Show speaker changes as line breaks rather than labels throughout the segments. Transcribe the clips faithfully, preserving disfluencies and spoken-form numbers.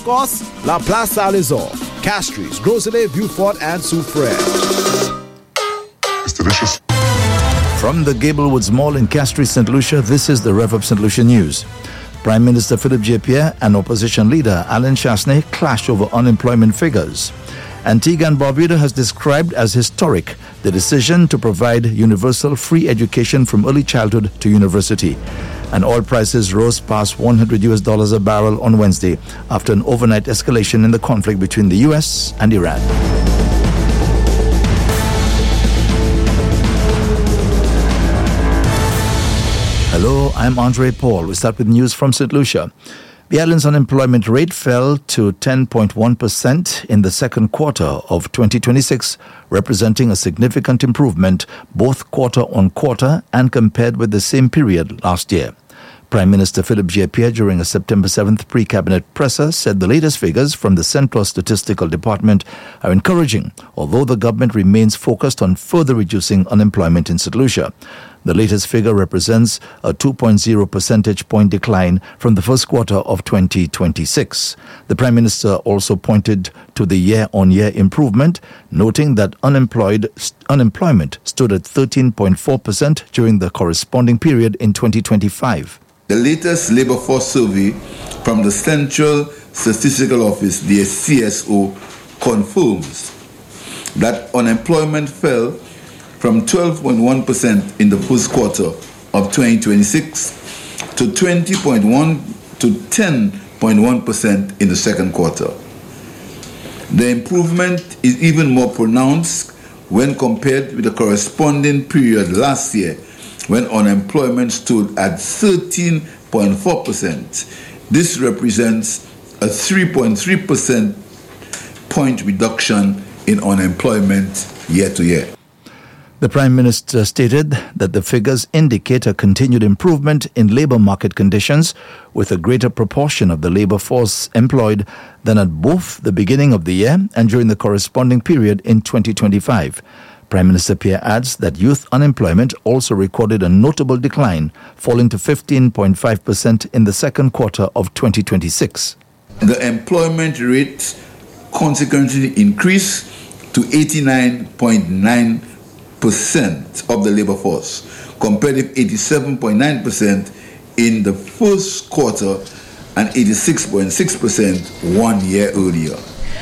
Course, La Place Saint-Lazare, Castries, Groselet, Beaufort, and Soufrière.
It's delicious.
From the Gablewoods Mall in Castries, Saint Lucia, this is the Rev Up Saint Lucia News. Prime Minister Philip J. Pierre and opposition leader Alan Chastanet clash over unemployment figures. Antigua and Barbuda has described as historic the decision to provide universal free education from early childhood to university. And oil prices rose past one hundred U S dollars a barrel on Wednesday after an overnight escalation in the conflict between the U S and Iran. Hello, I'm Andre Paul. We start with news from Saint Lucia. The island's unemployment rate fell to ten point one percent in the second quarter of twenty twenty-six, representing a significant improvement both quarter on quarter and compared with the same period last year. Prime Minister Philip J. Pierre, during a September seventh pre-cabinet presser, said the latest figures from the Central Statistical Department are encouraging, although the government remains focused on further reducing unemployment in Saint Lucia. The latest figure represents a two point zero percentage point decline from the first quarter of twenty twenty-six. The Prime Minister also pointed to the year-on-year improvement, noting that unemployed unemployment stood at thirteen point four percent during the corresponding period in twenty twenty-five.
The latest labour force survey from the Central Statistical Office, the C S O, confirms that unemployment fell from twelve point one percent in the first quarter of twenty twenty-six to twenty point one to ten point one percent in the second quarter. The improvement is even more pronounced when compared with the corresponding period last year, when unemployment stood at thirteen point four percent. This represents a three point three percent point reduction in unemployment year to year.
The Prime Minister stated that the figures indicate a continued improvement in labour market conditions, with a greater proportion of the labour force employed than at both the beginning of the year and during the corresponding period in twenty twenty-five. Prime Minister Pierre adds that youth unemployment also recorded a notable decline, falling to fifteen point five percent in the second quarter of twenty twenty-six.
The employment rate consequently increased to eighty-nine point nine percent of the labour force, compared with eighty-seven point nine percent in the first quarter and eighty-six point six percent one year earlier.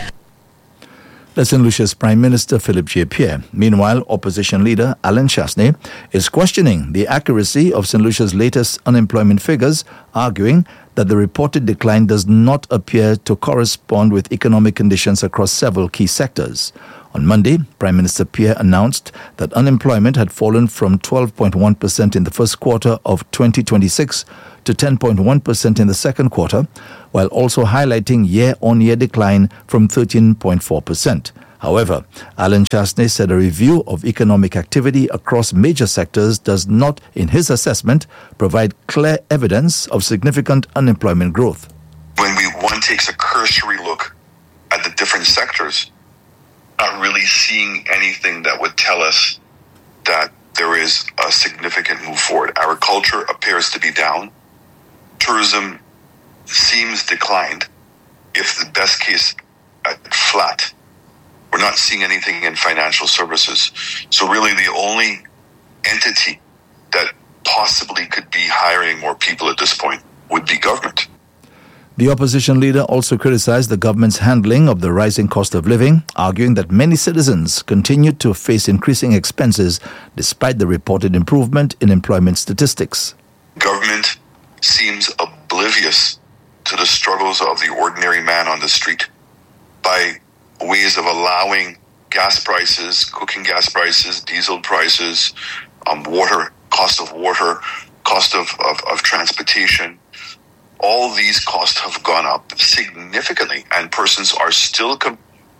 That's Saint Lucia's Prime Minister Philip J. Pierre. Meanwhile, opposition leader Alan Chastanet is questioning the accuracy of Saint Lucia's latest unemployment figures, arguing that the reported decline does not appear to correspond with economic conditions across several key sectors. On Monday, Prime Minister Pierre announced that unemployment had fallen from twelve point one percent in the first quarter of twenty twenty-six to ten point one percent in the second quarter, while also highlighting year-on-year decline from thirteen point four percent. However, Alan Chastanet said a review of economic activity across major sectors does not, in his assessment, provide clear evidence of significant unemployment growth.
When we one takes a cursory look at the different sectors, not really seeing anything that would tell us that there is a significant move forward. Agriculture appears to be down. Tourism seems declined. If the best case at flat, we're not seeing anything in financial services. So really the only entity that possibly could be hiring more people at this point would be government.
The opposition leader also criticized the government's handling of the rising cost of living, arguing that many citizens continue to face increasing expenses despite the reported improvement in employment statistics.
Government seems oblivious to the struggles of the ordinary man on the street by ways of allowing gas prices, cooking gas prices, diesel prices, um, water, cost of water, cost of, of, of transportation. All these costs have gone up significantly, and persons are still com-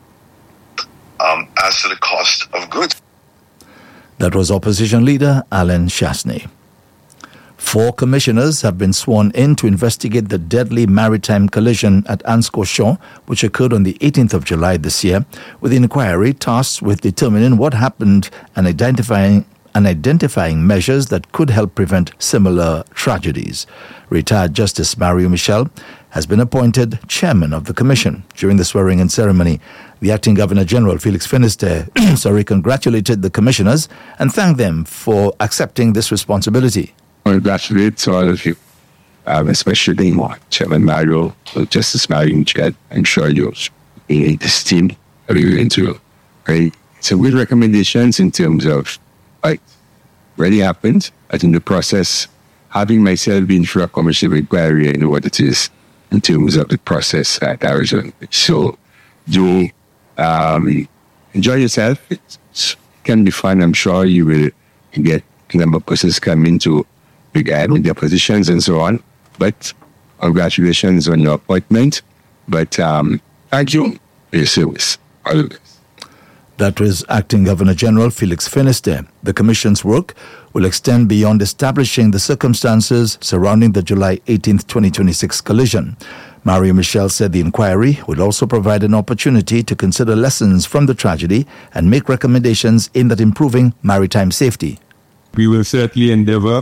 um, as to the cost of goods.
That was opposition leader Alan Chastanet. Four commissioners have been sworn in to investigate the deadly maritime collision at Ansco Shore, which occurred on the eighteenth of July this year, with the inquiry tasked with determining what happened and identifying and identifying measures that could help prevent similar tragedies. Retired Justice Mario Michel has been appointed chairman of the commission. During the swearing-in ceremony, the acting Governor-General, Felix Finisterre, sorry, congratulated the commissioners and thanked them for accepting this responsibility.
Congratulate all of you, um, especially Chairman Mario, Justice Mario Chad, and sure you're in this team into right. So with recommendations in terms of like really happened, I think the process, having myself been through a commission inquiry, I know what it is in terms of the process at Arizona. So do um, enjoy yourself. It can be fun. I'm sure you will get a number of persons come into regarding their positions and so on. But congratulations on your appointment. But um, thank you for your service. All of this.
That was Acting Governor-General Felix Finisterre. The Commission's work will extend beyond establishing the circumstances surrounding the July eighteenth, twenty twenty-six collision. Mario Michel said the inquiry will also provide an opportunity to consider lessons from the tragedy and make recommendations aimed at improving maritime safety.
We will certainly endeavor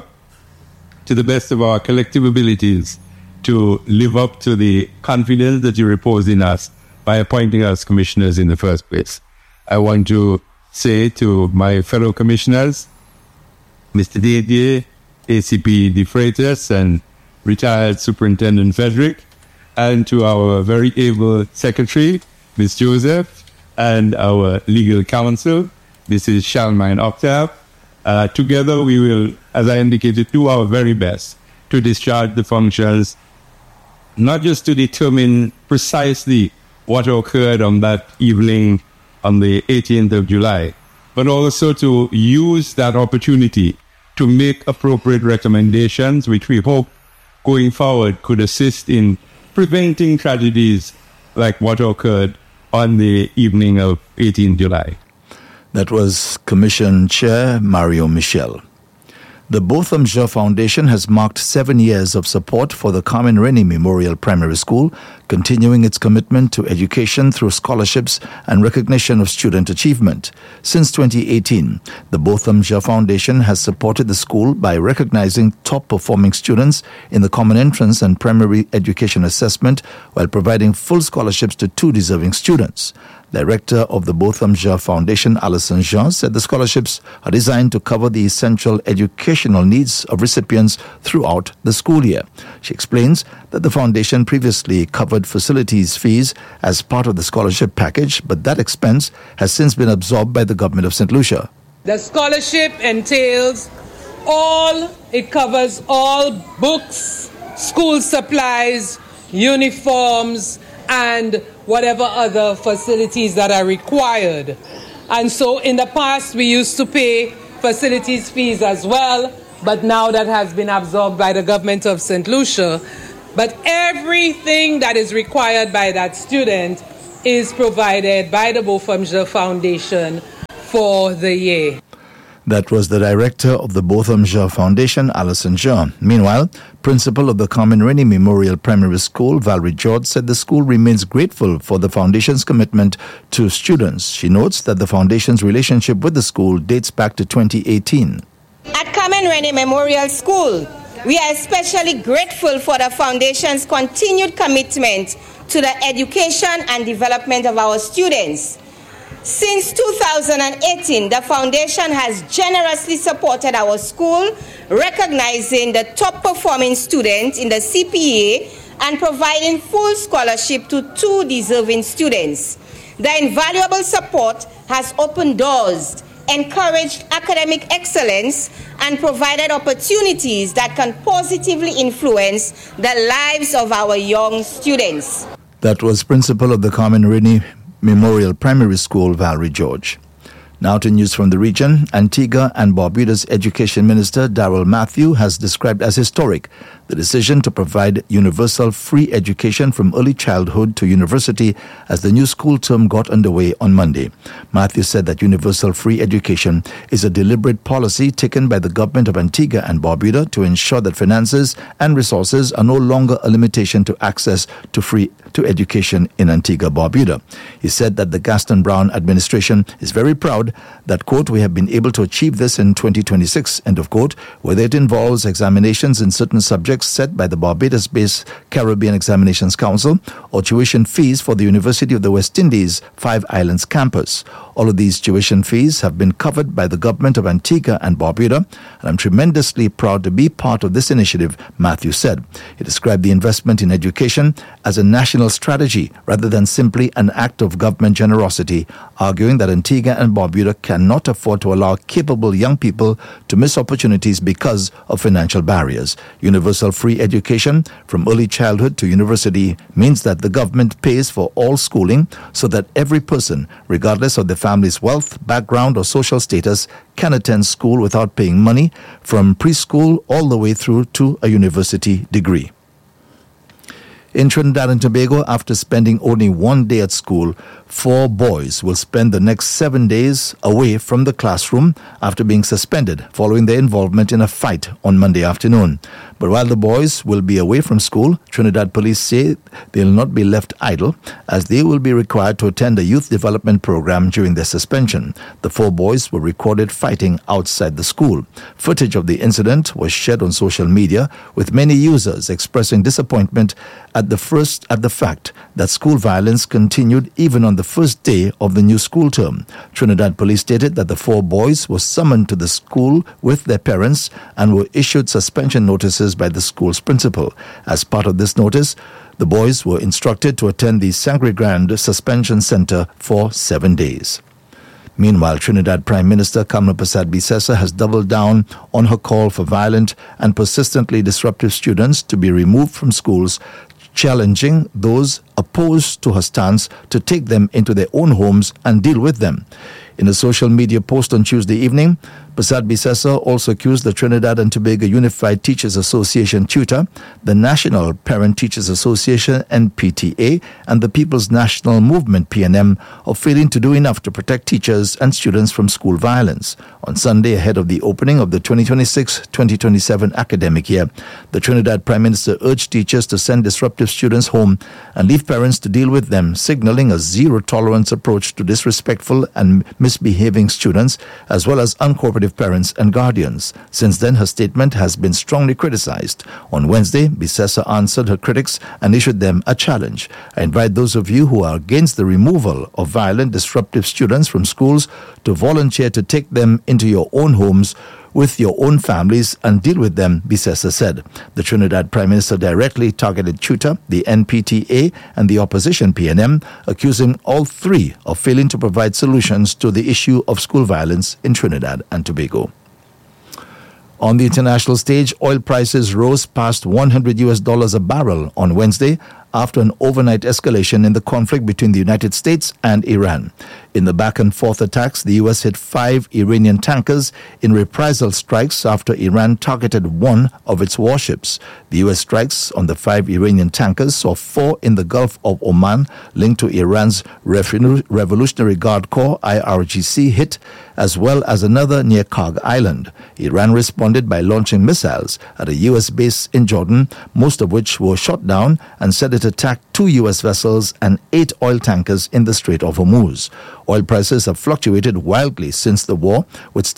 to the best of our collective abilities to live up to the confidence that you repose in us by appointing us commissioners in the first place. I want to say to my fellow commissioners, Mister Didier, A C P De Freitas, and retired Superintendent Frederick, and to our very able secretary, Miz Joseph, and our legal counsel, Missus Shalmine Octave. Uh, together we will, as I indicated, do our very best to discharge the functions, not just to determine precisely what occurred on that evening on the eighteenth of July, but also to use that opportunity to make appropriate recommendations, which we hope going forward could assist in preventing tragedies like what occurred on the evening of eighteenth of July.
That was Commission Chair Mario Michel. The Botham Jean Foundation has marked seven years of support for the Carmen Rennie Memorial Primary School, continuing its commitment to education through scholarships and recognition of student achievement. Since twenty eighteen, the Botham Jean Foundation has supported the school by recognizing top-performing students in the Common Entrance and Primary Education Assessment while providing full scholarships to two deserving students. Director of the Botham Jean Foundation, Alison Jean, said the scholarships are designed to cover the essential educational needs of recipients throughout the school year. She explains that the foundation previously covered facilities fees as part of the scholarship package, but that expense has since been absorbed by the government of Saint Lucia.
The scholarship entails all, it covers all books, school supplies, uniforms, and whatever other facilities that are required. And so in the past we used to pay facilities fees as well, but now that has been absorbed by the government of Saint Lucia. But everything that is required by that student is provided by the Botham Jean Foundation for the year.
That was the director of the Botham Jean Foundation, Alison Jean. Meanwhile, principal of the Carmen Rennie Memorial Primary School, Valerie George, said the school remains grateful for the foundation's commitment to students. She notes that the foundation's relationship with the school dates back to twenty eighteen.
At Carmen Rennie Memorial School, we are especially grateful for the foundation's continued commitment to the education and development of our students. Since two thousand eighteen, the foundation has generously supported our school, recognizing the top-performing students in the C P A and providing full scholarship to two deserving students. The invaluable support has opened doors, encouraged academic excellence, and provided opportunities that can positively influence the lives of our young students.
That was principal of the Carmen Rennie Memorial Primary School, Valerie George. Now to news from the region. Antigua and Barbuda's Education Minister, Darrell Matthew, has described as historic the decision to provide universal free education from early childhood to university as the new school term got underway on Monday. Matthew said that universal free education is a deliberate policy taken by the government of Antigua and Barbuda to ensure that finances and resources are no longer a limitation to access to free to education in Antigua Barbuda. He said that the Gaston Brown administration is very proud said that, quote, we have been able to achieve this in twenty twenty-six, end of quote, whether it involves examinations in certain subjects set by the Barbados-based Caribbean Examinations Council or tuition fees for the University of the West Indies Five Islands campus. All of these tuition fees have been covered by the government of Antigua and Barbuda, and I'm tremendously proud to be part of this initiative, Matthew said. He described the investment in education as a national strategy rather than simply an act of government generosity, arguing that Antigua and Barbuda cannot afford to allow capable young people to miss opportunities because of financial barriers. Universal free education from early childhood to university means that the government pays for all schooling so that every person, regardless of their family's wealth, background, or social status, can attend school without paying money from preschool all the way through to a university degree. In Trinidad and Tobago, after spending only one day at school, four boys will spend the next seven days away from the classroom after being suspended following their involvement in a fight on Monday afternoon. But while the boys will be away from school, Trinidad police say they will not be left idle as they will be required to attend a youth development program during their suspension. The four boys were recorded fighting outside the school. Footage of the incident was shared on social media, with many users expressing disappointment at the first at the fact that school violence continued even on the first day of the new school term. Trinidad police stated that the four boys were summoned to the school with their parents and were issued suspension notices by the school's principal. As part of this notice, the boys were instructed to attend the Sangre Grande Suspension Center for seven days. Meanwhile, Trinidad Prime Minister Kamla Persad-Bissessar has doubled down on her call for violent and persistently disruptive students to be removed from schools, challenging those opposed to her stance to take them into their own homes and deal with them. In a social media post on Tuesday evening, Persad-Bissessar also accused the Trinidad and Tobago Unified Teachers Association tutor, the National Parent Teachers Association N P T A, and the People's National Movement P N M of failing to do enough to protect teachers and students from school violence. On Sunday, ahead of the opening of the twenty twenty-six twenty twenty-seven academic year, the Trinidad Prime Minister urged teachers to send disruptive students home and leave parents to deal with them, signaling a zero-tolerance approach to disrespectful and misbehaving students, as well as uncooperative parents and guardians. Since then, her statement has been strongly criticized. On Wednesday, Bissessar answered her critics and issued them a challenge. I invite those of you who are against the removal of violent, disruptive students from schools to volunteer to take them into your own homes with your own families and deal with them, Bissessar said. The Trinidad Prime Minister directly targeted tutor, the N P T A, and the opposition P N M, accusing all three of failing to provide solutions to the issue of school violence in Trinidad and Tobago. On the international stage, oil prices rose past one hundred U S dollars a barrel on Wednesday after an overnight escalation in the conflict between the United States and Iran. In the back-and-forth attacks, the U S hit five Iranian tankers in reprisal strikes after Iran targeted one of its warships. The U S strikes on the five Iranian tankers saw four in the Gulf of Oman linked to Iran's Revolutionary Guard Corps I R G C hit, as well as another near Karg Island. Iran responded by launching missiles at a U S base in Jordan, most of which were shot down, and said it attacked two U S vessels and eight oil tankers in the Strait of Hormuz. Oil prices have fluctuated wildly since the war, with